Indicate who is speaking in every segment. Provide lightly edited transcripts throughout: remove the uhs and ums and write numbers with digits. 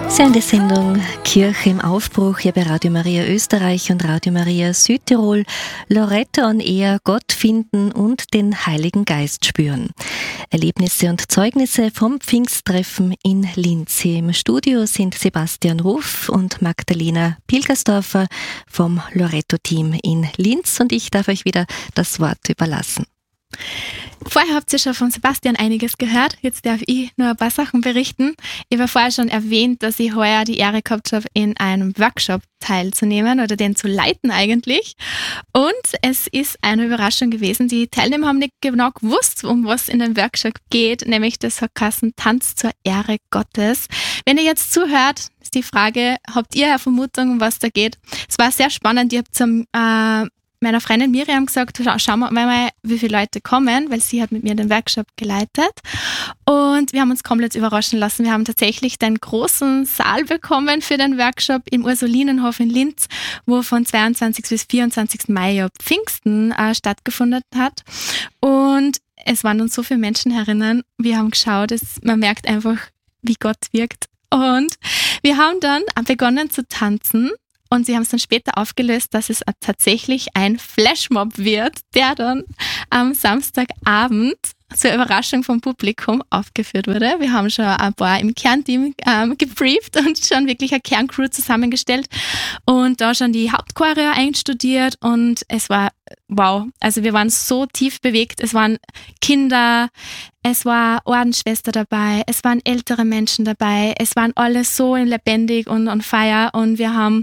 Speaker 1: Sie hören die Sendung Kirche im Aufbruch hier bei Radio Maria Österreich und Radio Maria Südtirol. Loretta on Air, Gott finden und den Heiligen Geist spüren. Erlebnisse und Zeugnisse vom Pfingsttreffen in Linz. Hier im Studio sind Sebastian Ruff und Magdalena Pilgersdorfer vom Loretto-Team in Linz und ich darf euch wieder das Wort überlassen.
Speaker 2: Vorher habt ihr schon von Sebastian einiges gehört, jetzt darf ich nur ein paar Sachen berichten. Ich habe vorher schon erwähnt, dass ich heuer die Ehre gehabt habe, in einem Workshop teilzunehmen oder den zu leiten eigentlich. Und es ist eine Überraschung gewesen. Die Teilnehmer haben nicht genau gewusst, um was in dem Workshop geht, nämlich das hat geheißen Tanz zur Ehre Gottes. Wenn ihr jetzt zuhört, ist die Frage, habt ihr eine Vermutung, um was da geht? Es war sehr spannend. Ich habe meiner Freundin Miriam gesagt, schauen wir mal, wie viele Leute kommen, weil sie hat mit mir den Workshop geleitet. Und wir haben uns komplett überraschen lassen. Wir haben tatsächlich den großen Saal bekommen für den Workshop im Ursulinenhof in Linz, wo von 22. bis 24. Mai ja Pfingsten stattgefunden hat. Und es waren uns so viele Menschen herinnen. Wir haben geschaut, man merkt einfach, wie Gott wirkt. Und wir haben dann begonnen zu tanzen. Und sie haben es dann später aufgelöst, dass es tatsächlich ein Flashmob wird, der dann am Samstagabend zur Überraschung vom Publikum aufgeführt wurde. Wir haben schon ein paar im Kernteam gebrieft und schon wirklich eine Kerncrew zusammengestellt und da schon die Hauptchoreo einstudiert und es war wow. Also wir waren so tief bewegt. Es waren Kinder, es war Ordensschwester dabei, es waren ältere Menschen dabei, es waren alle so lebendig und on fire und wir haben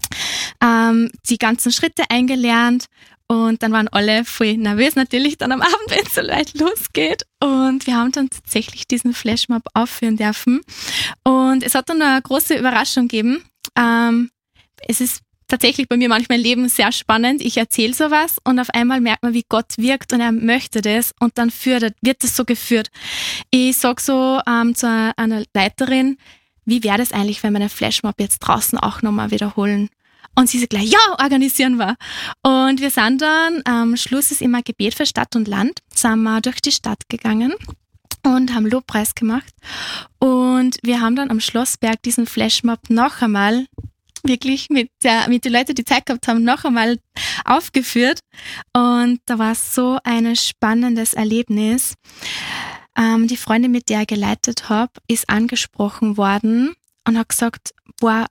Speaker 2: die ganzen Schritte eingelernt und dann waren alle voll nervös natürlich dann am Abend, wenn es so leicht losgeht und wir haben dann tatsächlich diesen Flashmob aufführen dürfen und es hat dann eine große Überraschung gegeben. Es ist tatsächlich bei mir manchmal im Leben sehr spannend. Ich erzähle sowas und auf einmal merkt man, wie Gott wirkt und er möchte das und dann wird es so geführt. Ich sage so zu einer Leiterin, wie wäre das eigentlich, wenn wir den Flashmob jetzt draußen auch nochmal wiederholen? Und sie sagt gleich, ja, organisieren wir. Und wir sind dann, am Schluss ist immer Gebet für Stadt und Land, sind wir durch die Stadt gegangen und haben Lobpreis gemacht. Und wir haben dann am Schlossberg diesen Flashmob noch einmal, wirklich mit den Leuten, die Zeit gehabt haben, noch einmal aufgeführt. Und da war so ein spannendes Erlebnis. Die Freundin, mit der ich geleitet habe, ist angesprochen worden und hat gesagt, boah,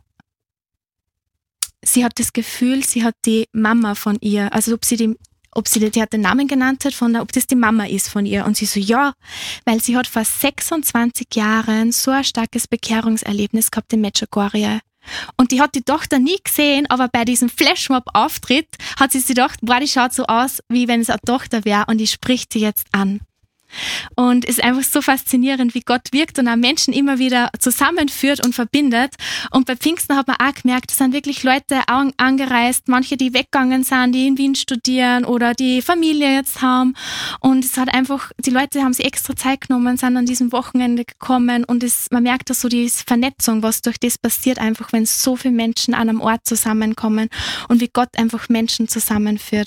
Speaker 2: sie hat das Gefühl, sie hat die Mama von ihr, also die hat den Namen genannt hat, ob das die Mama ist von ihr. Und sie so, ja, weil sie hat vor 26 Jahren so ein starkes Bekehrungserlebnis gehabt in Medjugorje. Und die hat die Tochter nie gesehen, aber bei diesem Flashmob-Auftritt hat sie sich gedacht, boah, die schaut so aus, wie wenn es eine Tochter wäre und die spricht sie jetzt an. Und es ist einfach so faszinierend, wie Gott wirkt und auch Menschen immer wieder zusammenführt und verbindet. Und bei Pfingsten hat man auch gemerkt, es sind wirklich Leute angereist, manche, die weggegangen sind, die in Wien studieren oder die Familie jetzt haben. Und es hat einfach, die Leute haben sich extra Zeit genommen, sind an diesem Wochenende gekommen und man merkt da so die Vernetzung, was durch das passiert, einfach wenn so viele Menschen an einem Ort zusammenkommen und wie Gott einfach Menschen zusammenführt.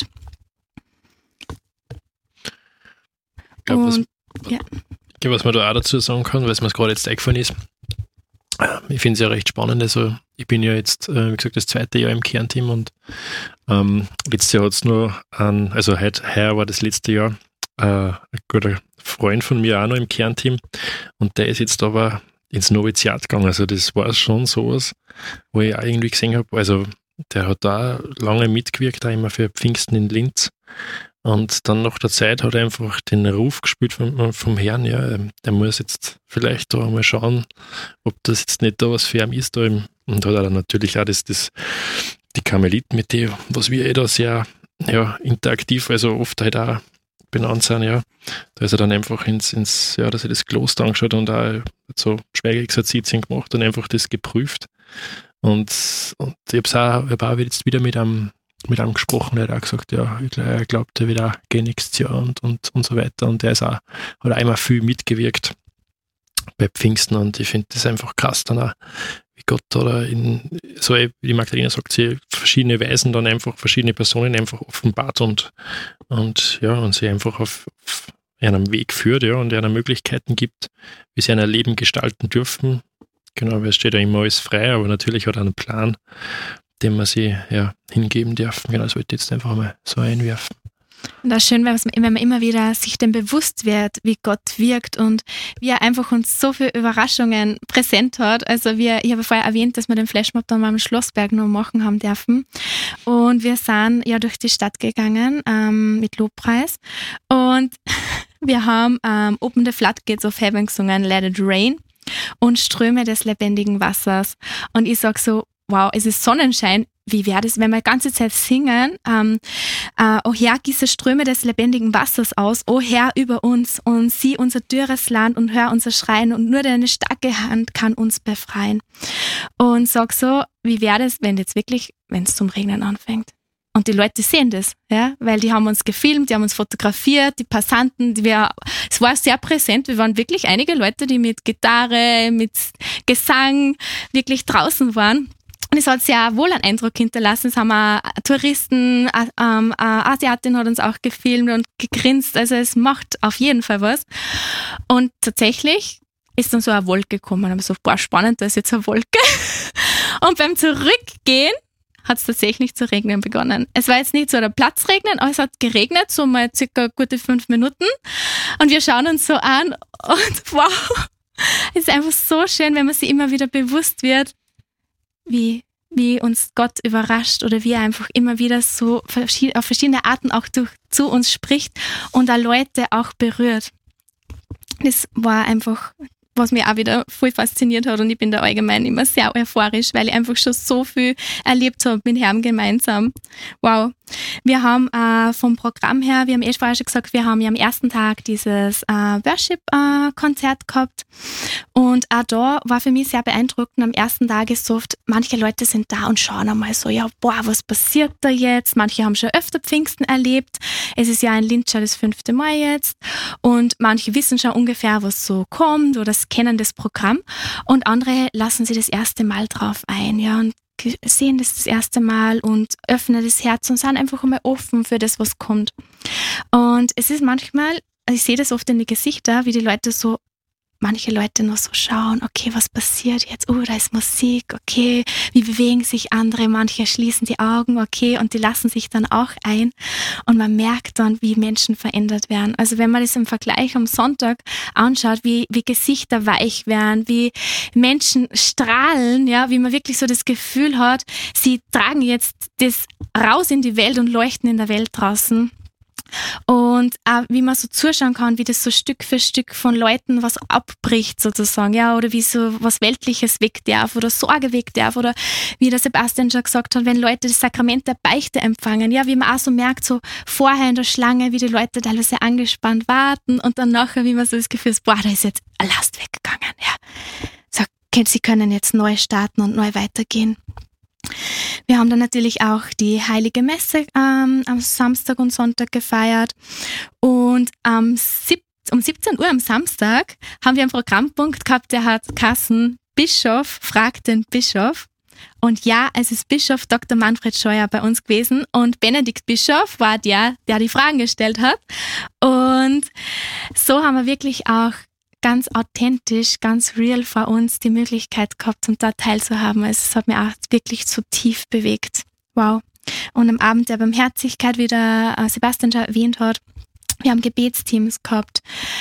Speaker 3: Ich glaube, was man da auch dazu sagen kann, weil es mir gerade jetzt eingefallen ist, ich finde es ja recht spannend. Also ich bin ja jetzt, wie gesagt, das 2. Jahr im Kernteam und letztes Jahr hat es nur heuer war das letzte Jahr, ein guter Freund von mir auch noch im Kernteam und der ist jetzt aber ins Noviziat gegangen. Also das war schon sowas, wo ich auch irgendwie gesehen habe, also der hat da lange mitgewirkt, auch immer für Pfingsten in Linz. Und dann nach der Zeit hat er einfach den Ruf gespürt vom Herrn, ja, der muss jetzt vielleicht da mal schauen, ob das jetzt nicht da was für ihn ist. Und hat er dann natürlich auch die Karmeliten, mit denen, was wir da sehr interaktiv, also oft halt auch benannt sind, ja. Da ist er dann einfach dass er das Kloster angeschaut und auch so Schweigeexerzitien gemacht und einfach das geprüft. Und ich habe auch jetzt wieder mit einem gesprochen, er hat auch gesagt, ja, er glaubt, er wird auch gehen nächstes Jahr und so weiter. Und hat auch einmal viel mitgewirkt bei Pfingsten und ich finde das einfach krass dann auch, wie Gott oder wie die Magdalena sagt, sie verschiedene Weisen dann einfach verschiedene Personen einfach offenbart und sie einfach auf einem Weg führt, ja, und einer Möglichkeiten gibt, wie sie ein Leben gestalten dürfen, Genau, weil es steht ja immer alles frei, aber natürlich hat er einen Plan, den man sich hingeben darf. Genau, das wollte ich jetzt einfach mal so einwerfen.
Speaker 2: Und auch schön, wenn man immer wieder sich dem bewusst wird, wie Gott wirkt und wie er einfach uns so viele Überraschungen präsent hat. Also ich habe vorher erwähnt, dass wir den Flashmob dann mal am Schlossberg noch machen haben dürfen. Und wir sind ja durch die Stadt gegangen mit Lobpreis. Und wir haben Open the Floodgates of Heaven gesungen, Let It Rain und Ströme des lebendigen Wassers. Und ich sag so, wow, es ist Sonnenschein. Wie wäre das, wenn wir die ganze Zeit singen, O Herr, gieße Ströme des lebendigen Wassers aus, O Herr, über uns und sieh unser dürres Land und hör unser Schreien und nur deine starke Hand kann uns befreien. Und sag so, wie wäre das, wenn es zum Regnen anfängt? Und die Leute sehen das, ja, weil die haben uns gefilmt, die haben uns fotografiert, die Passanten, es war sehr präsent. Wir waren wirklich einige Leute, die mit Gitarre, mit Gesang wirklich draußen waren. Und es hat sehr wohl einen Eindruck hinterlassen. Es haben auch Touristen, eine Asiatin hat uns auch gefilmt und gegrinst. Also es macht auf jeden Fall was. Und tatsächlich ist dann so eine Wolke gekommen. Aber so, spannend, da ist jetzt eine Wolke. Und beim Zurückgehen hat es tatsächlich zu regnen begonnen. Es war jetzt nicht so der Platzregnen, aber es hat geregnet, so mal circa gute 5 Minuten. Und wir schauen uns so an und wow, es ist einfach so schön, wenn man sich immer wieder bewusst wird, wie uns Gott überrascht oder wie er einfach immer wieder so auf verschiedene Arten auch zu uns spricht und auch Leute auch berührt. Das war einfach, was mich auch wieder voll fasziniert hat und ich bin da allgemein immer sehr euphorisch, weil ich einfach schon so viel erlebt habe mit Herrn gemeinsam. Wow. Wir haben vom Programm her, wir haben vorher schon gesagt, wir haben ja am ersten Tag dieses Worship-Konzert gehabt und auch da war für mich sehr beeindruckend. Am ersten Tag ist so oft, manche Leute sind da und schauen einmal so, ja, was passiert da jetzt? Manche haben schon öfter Pfingsten erlebt. Es ist ja in Linz schon das 5. Mal jetzt und manche wissen schon ungefähr, was so kommt oder kennen das Programm und andere lassen sich das erste Mal drauf ein, ja, und sehen das erste Mal und öffnen das Herz und sind einfach einmal offen für das, was kommt. Und es ist manchmal, ich sehe das oft in die Gesichter, wie die Leute so, manche Leute nur so schauen, okay, was passiert jetzt? Da ist Musik, okay, wie bewegen sich andere? Manche schließen die Augen, okay, und die lassen sich dann auch ein und man merkt dann, wie Menschen verändert werden. Also wenn man das im Vergleich am Sonntag anschaut, wie Gesichter weich werden, wie Menschen strahlen, ja, wie man wirklich so das Gefühl hat, sie tragen jetzt das raus in die Welt und leuchten in der Welt draußen. Und auch wie man so zuschauen kann, wie das so Stück für Stück von Leuten was abbricht sozusagen, ja, oder wie so was Weltliches weg darf oder Sorge weg darf oder wie der Sebastian schon gesagt hat, wenn Leute das Sakrament der Beichte empfangen, ja, wie man auch so merkt, so vorher in der Schlange, wie die Leute teilweise angespannt warten und dann nachher, wie man so das Gefühl hat, da ist jetzt eine Last weggegangen, ja. So, sie können jetzt neu starten und neu weitergehen. Wir haben dann natürlich auch die Heilige Messe am Samstag und Sonntag gefeiert und um 17 Uhr am Samstag haben wir einen Programmpunkt gehabt, der hat geheißen Bischof fragt den Bischof. Und ja, es ist Bischof Dr. Manfred Scheuer bei uns gewesen und Benedikt Bischof war der die Fragen gestellt hat. Und so haben wir wirklich auch ganz authentisch, ganz real vor uns die Möglichkeit gehabt, um da teilzuhaben. Also es hat mich auch wirklich so tief bewegt. Wow. Und am Abend der Barmherzigkeit, wie der Sebastian schon erwähnt hat, wir haben Gebetsteams gehabt,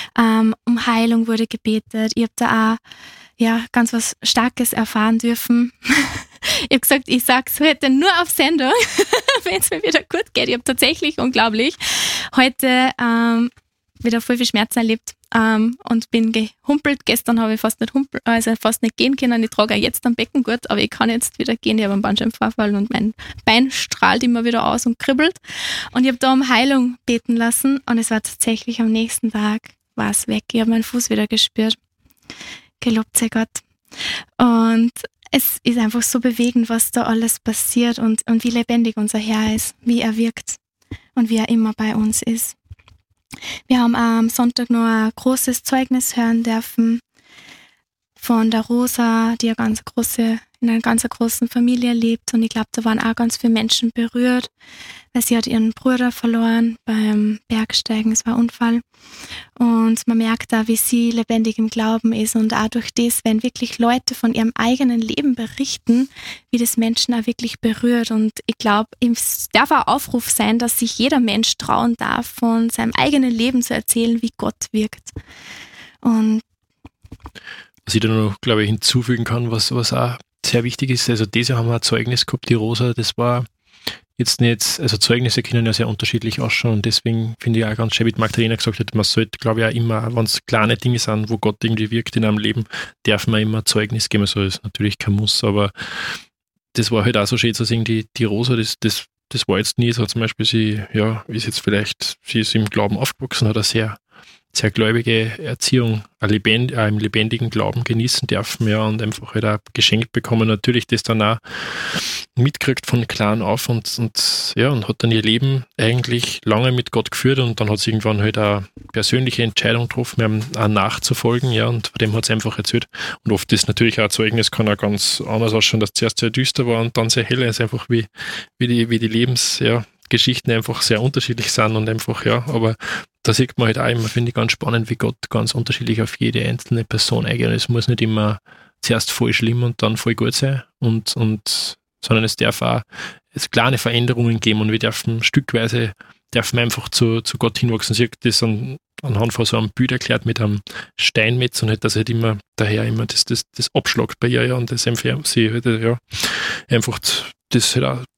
Speaker 2: um Heilung wurde gebetet. Ich habe da auch ganz was Starkes erfahren dürfen. Ich habe gesagt, ich sage es heute nur auf Sendung, wenn es mir wieder gut geht. Ich habe tatsächlich, unglaublich, heute wieder voll viel Schmerzen erlebt und bin gehumpelt. Gestern habe ich fast nicht gehen können. Ich trage auch jetzt am Beckengurt, aber ich kann jetzt wieder gehen. Ich habe einen Bandscheibenvorfall und mein Bein strahlt immer wieder aus und kribbelt. Und ich habe da um Heilung beten lassen und es war tatsächlich am nächsten Tag war es weg. Ich habe meinen Fuß wieder gespürt. Gelobt sei Gott. Und es ist einfach so bewegend, was da alles passiert und wie lebendig unser Herr ist, wie er wirkt und wie er immer bei uns ist. Wir haben am Sonntag noch ein großes Zeugnis hören dürfen von der Rosa, die eine ganz große, in in einer ganz großen Familie lebt und ich glaube, da waren auch ganz viele Menschen berührt, weil sie hat ihren Bruder verloren beim Bergsteigen, es war ein Unfall und man merkt da, wie sie lebendig im Glauben ist und auch durch das, wenn wirklich Leute von ihrem eigenen Leben berichten, wie das Menschen auch wirklich berührt und ich glaube, es darf auch ein Aufruf sein, dass sich jeder Mensch trauen darf, von seinem eigenen Leben zu erzählen, wie Gott wirkt. Und
Speaker 3: was ich da noch, glaube ich, hinzufügen kann, was auch sehr wichtig ist, also dieses Jahr haben wir ein Zeugnis gehabt, die Rosa, das war jetzt nicht, also Zeugnisse können ja sehr unterschiedlich ausschauen und deswegen finde ich auch ganz schön, wie die Magdalena gesagt hat, man sollte, glaube ich, auch immer, wenn es kleine Dinge sind, wo Gott irgendwie wirkt in einem Leben, darf man immer Zeugnis geben, so ist natürlich kein Muss, aber das war halt auch so schön zu sehen, die Rosa, das war jetzt nie so, zum Beispiel sie ist im Glauben aufgewachsen, hat eine sehr gläubige Erziehung, im lebendigen Glauben genießen dürfen, ja, und einfach halt auch geschenkt bekommen, natürlich das dann auch mitkriegt von klein auf und hat dann ihr Leben eigentlich lange mit Gott geführt und dann hat sie irgendwann halt eine persönliche Entscheidung getroffen, auch nachzufolgen, ja, und von dem hat sie einfach erzählt. Und oft ist natürlich auch ein Zeugnis, kann auch ganz anders ausschauen, dass zuerst sehr düster war und dann sehr hell, ist einfach wie die Lebens, ja, Geschichten einfach sehr unterschiedlich sind und einfach, ja, aber da sieht man halt auch immer, finde ich, ganz spannend, wie Gott ganz unterschiedlich auf jede einzelne Person eingeht. Es muss nicht immer zuerst voll schlimm und dann voll gut sein sondern es darf auch kleine Veränderungen geben und wir dürfen stückweise einfach zu Gott hinwachsen. Sie hat das anhand von so einem Bild erklärt mit einem Steinmetz und halt, dass halt immer daher immer das abschlagt bei ihr, ja, und das einfach sie halt, ja, einfach das halt auch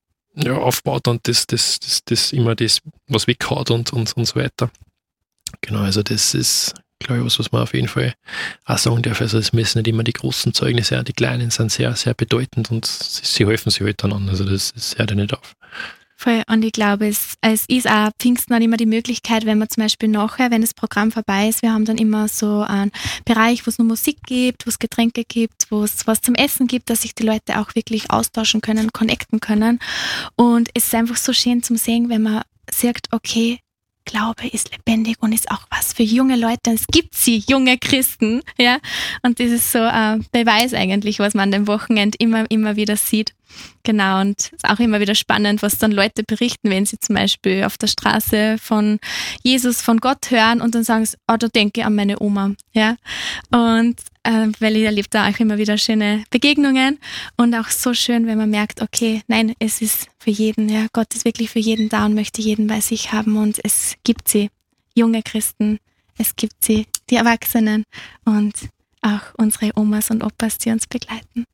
Speaker 3: aufbaut und das immer das, was weghaut und so weiter. Genau, also das ist, glaube ich, was man auf jeden Fall auch sagen darf. Also es müssen nicht immer die großen Zeugnisse sein, die kleinen sind sehr, sehr bedeutend und sie helfen sich halt dann an. Also das hört ja nicht auf.
Speaker 2: Voll. Und ich glaube, es ist auch Pfingsten auch immer die Möglichkeit, wenn man zum Beispiel nachher, wenn das Programm vorbei ist, wir haben dann immer so einen Bereich, wo es nur Musik gibt, wo es Getränke gibt, wo es was zum Essen gibt, dass sich die Leute auch wirklich austauschen können, connecten können. Und es ist einfach so schön zum sehen, wenn man sagt, okay, Glaube ist lebendig und ist auch was für junge Leute. Es gibt sie, junge Christen, ja. Und das ist so ein Beweis eigentlich, was man an dem Wochenende immer wieder sieht. Genau, und es ist auch immer wieder spannend, was dann Leute berichten, wenn sie zum Beispiel auf der Straße von Jesus, von Gott hören und dann sagen sie, da denke ich an meine Oma, ja. Und weil ich erlebe da auch immer wieder schöne Begegnungen und auch so schön, wenn man merkt, okay, nein, es ist für jeden, ja, Gott ist wirklich für jeden da und möchte jeden bei sich haben und es gibt sie, junge Christen, es gibt sie, die Erwachsenen und auch unsere Omas und Opas, die uns begleiten.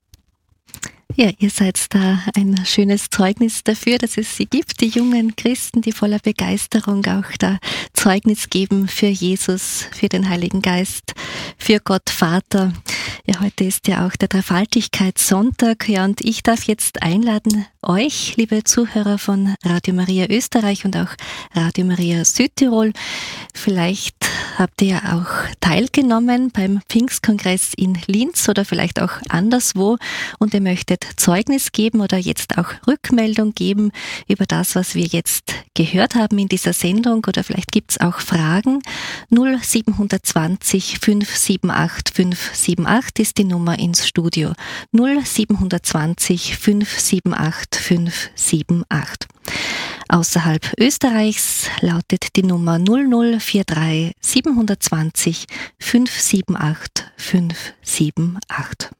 Speaker 1: Ja, ihr seid da ein schönes Zeugnis dafür, dass es sie gibt, die jungen Christen, die voller Begeisterung auch da Zeugnis geben für Jesus, für den Heiligen Geist, für Gott Vater. Ja, heute ist ja auch der Dreifaltigkeitssonntag, ja, und ich darf jetzt einladen, euch, liebe Zuhörer von Radio Maria Österreich und auch Radio Maria Südtirol, vielleicht habt ihr ja auch teilgenommen beim Pfingstkongress in Linz oder vielleicht auch anderswo und ihr möchtet Zeugnis geben oder jetzt auch Rückmeldung geben über das, was wir jetzt gehört haben in dieser Sendung oder vielleicht gibt es auch Fragen. 0720 578 578 ist die Nummer ins Studio. 0720 578 578. Außerhalb Österreichs lautet die Nummer 0043 720 578 578.